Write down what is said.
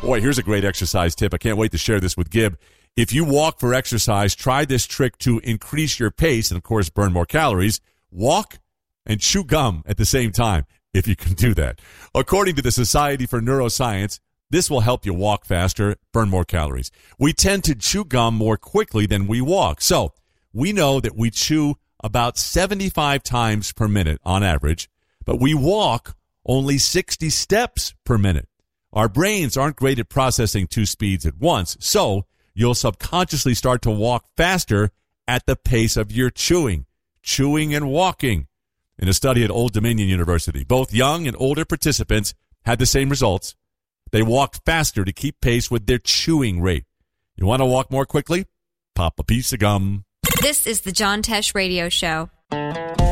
Boy, here's a great exercise tip. I can't wait to share this with Gib. If you walk for exercise, try this trick to increase your pace and, of course, burn more calories. Walk and chew gum at the same time, if you can do that. According to the Society for Neuroscience, this will help you walk faster, burn more calories. We tend to chew gum more quickly than we walk. So we know that we chew about 75 times per minute on average, but we walk only 60 steps per minute. Our brains aren't great at processing two speeds at once, so you'll subconsciously start to walk faster at the pace of your chewing and walking. In a study at Old Dominion University, both young and older participants had the same results. They walked faster to keep pace with their chewing rate. You want to walk more quickly? Pop a piece of gum. This is the John Tesh Radio Show.